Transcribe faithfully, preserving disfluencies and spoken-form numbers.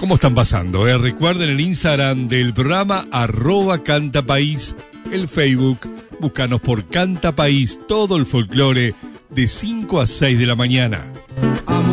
¿Cómo están pasando? Eh? Recuerden el Instagram del programa, arroba Canta País, el Facebook, búscanos por Canta País, todo el folclore de cinco a seis de la mañana.